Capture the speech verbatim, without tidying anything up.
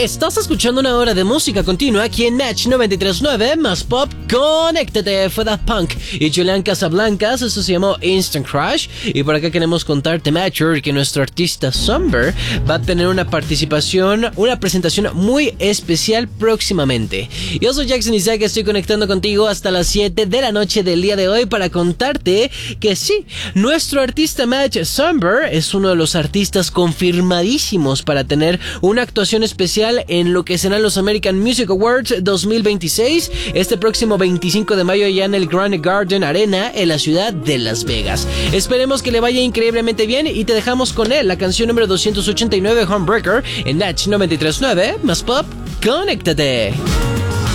Estás escuchando una hora de música continua aquí en Natch noventa y tres punto nueve más Pop. Conéctate, fue Daft Punk y Julian Casablancas. Eso se llamó Instant Crush. Y por acá queremos contarte, Mature, que nuestro artista Somber va a tener una participación, una presentación muy especial próximamente. Yo soy Jackson Isaac, estoy conectando contigo hasta las siete de la noche del día de hoy para contarte que sí, nuestro artista Match Somber es uno de los artistas confirmadísimos para tener una actuación especial en lo que serán los American Music Awards dos mil veintiséis, este próximo veinticinco de mayo allá en el Grand Garden Arena en la ciudad de Las Vegas. Esperemos que le vaya increíblemente bien y te dejamos con él, la canción número doscientos ochenta y nueve, Homebreaker, en Natch noventa y tres punto nueve más Pop. Conéctate.